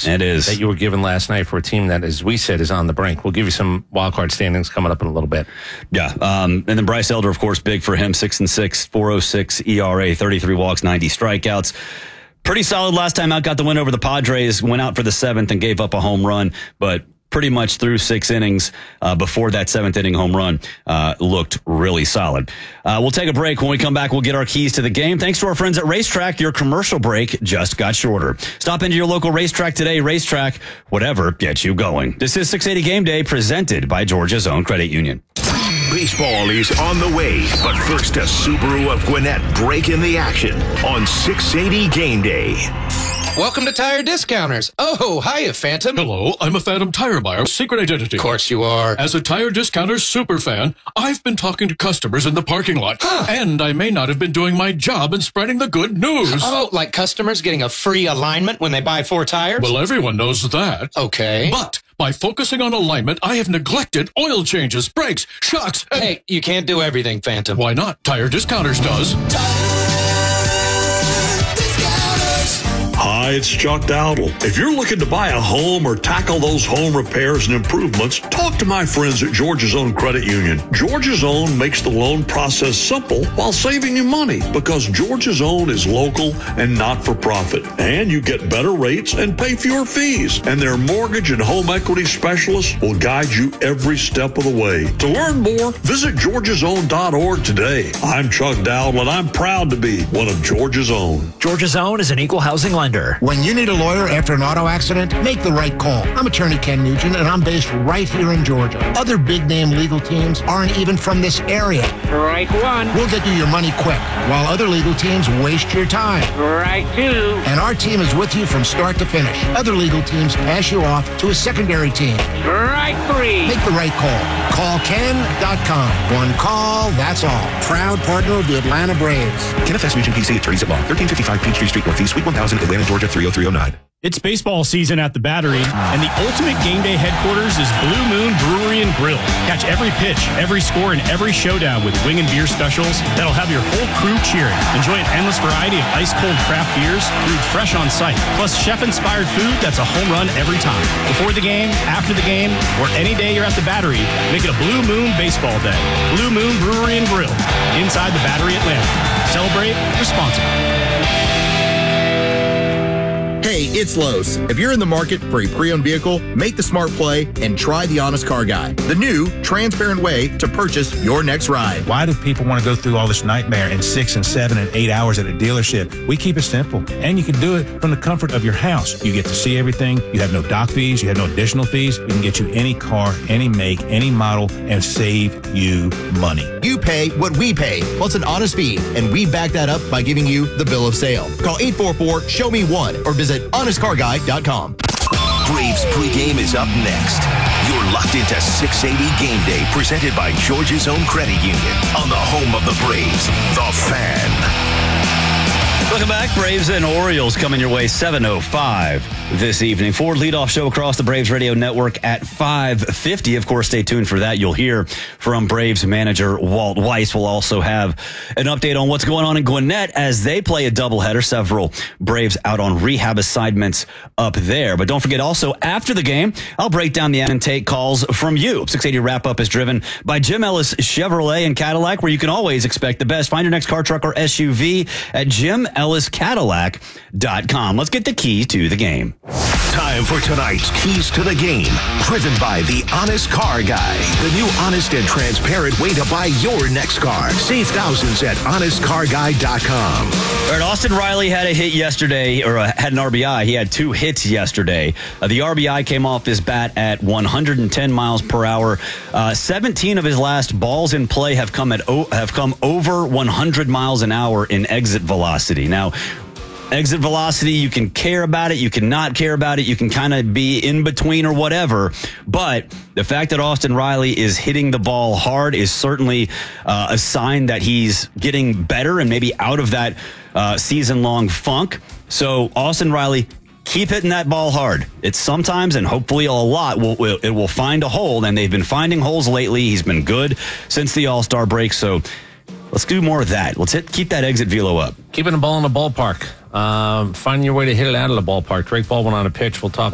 news. It is. That you were given last night for a team that, as we said, is on the brink. We'll give you some wildcard standings coming up in a little bit. Yeah. And then Bryce Elder, of course, big for him. 6-6, 4.06 ERA, 33 walks, 90 strikeouts. Pretty solid last time out. Got the win over the Padres. Went out for the seventh and gave up a home run, but pretty much through 6 innings before that 7th inning home run looked really solid. We'll take a break. When we come back, we'll get our keys to the game. Thanks to our friends at Racetrack. Your commercial break just got shorter. Stop into your local Racetrack today. Racetrack, whatever gets you going. This is 680 Game Day, presented by Georgia's Own Credit Union. Baseball is on the way, but first a Subaru of Gwinnett breaking the action on 680 Game Day. Welcome to Tire Discounters. Oh, hiya, Phantom. Hello, I'm a Phantom tire buyer. Secret identity. Of course you are. As a Tire Discounters super fan, I've been talking to customers in the parking lot. And I may not have been doing my job in spreading the good news. Oh, like customers getting a free alignment when they buy 4 tires? Well, everyone knows that. Okay. But by focusing on alignment, I have neglected oil changes, brakes, shocks, and... Hey, you can't do everything, Phantom. Why not? Tire Discounters does. Hi, it's Chuck Dowdle. If you're looking to buy a home or tackle those home repairs and improvements, talk to my friends at Georgia's Own Credit Union. Georgia's Own makes the loan process simple while saving you money because Georgia's Own is local and not-for-profit. And you get better rates and pay fewer fees. And their mortgage and home equity specialists will guide you every step of the way. To learn more, visit georgiasown.org today. I'm Chuck Dowdle, and I'm proud to be one of Georgia's Own. Georgia's Own is an equal housing lender. When you need a lawyer after an auto accident, make the right call. I'm attorney Ken Nugent, and I'm based right here in Georgia. Other big-name legal teams aren't even from this area. Right one. We'll get you your money quick, while other legal teams waste your time. Right two. And our team is with you from start to finish. Other legal teams pass you off to a secondary team. Right three. Make the right call. Call Ken.com. One call, that's all. Proud partner of the Atlanta Braves. Kenneth S. Nugent, PC, attorneys at law. 1355 Peachtree Street Northeast, Suite 1000, Atlanta, Georgia, 30309. It's baseball season at the Battery, and the ultimate game day headquarters is Blue Moon Brewery and Grill. Catch every pitch, every score, and every showdown with wing and beer specials that'll have your whole crew cheering. Enjoy an endless variety of ice-cold craft beers brewed fresh on site, plus chef-inspired food that's a home run every time. Before the game, after the game, or any day you're at the Battery, make it a Blue Moon baseball day. Blue Moon Brewery and Grill, inside the Battery Atlanta. Celebrate responsibly. Hey, it's Lowe's. If you're in the market for a pre-owned vehicle, make the smart play and try the Honest Car Guy, the new, transparent way to purchase your next ride. Why do people want to go through all this nightmare in 6 and 7 and 8 hours at a dealership? We keep it simple, and you can do it from the comfort of your house. You get to see everything. You have no dock fees. You have no additional fees. We can get you any car, any make, any model, and save you money. You pay what we pay, plus an honest fee, and we back that up by giving you the bill of sale. Call 844-SHOW-ME-1 or visit HonestCarGuy.com. Braves pregame is up next. You're locked into 680 Game Day, presented by Georgia's Own Credit Union on the home of the Braves, The Fan. Welcome back. Braves and Orioles coming your way 7:05 this evening. Ford leadoff show across the Braves radio network at 5:50. Of course, stay tuned for that. You'll hear from Braves manager Walt Weiss. We'll also have an update on what's going on in Gwinnett as they play a doubleheader. Several Braves out on rehab assignments up there. But don't forget also, after the game, I'll break down the and take calls from you. 680 Wrap-Up is driven by Jim Ellis Chevrolet and Cadillac, where you can always expect the best. Find your next car, truck, or SUV at JimEllisCadillac.com. Let's get the keys to the game. Time for tonight's Keys to the Game, driven by the Honest Car Guy, the new honest and transparent way to buy your next car. Save thousands at HonestCarGuy.com. All right, Austin Riley had a hit yesterday, or had an RBI. He had 2 hits yesterday. The RBI came off his bat at 110 miles per hour. 17 of his last balls in play have come over 100 miles an hour in exit velocity. Now, exit velocity, you can care about it, you can not care about it, you can kind of be in between or whatever, but the fact that Austin Riley is hitting the ball hard is certainly a sign that he's getting better and maybe out of that season-long funk. So Austin Riley, keep hitting that ball hard. It's sometimes, and hopefully a lot, it will find a hole, and they've been finding holes lately. He's been good since the All-Star break, so let's do more of that. Let's keep that exit velo up. Keeping the ball in the ballpark. Finding your way to hit it out of the ballpark. Drake Baldwin on a pitch. We'll talk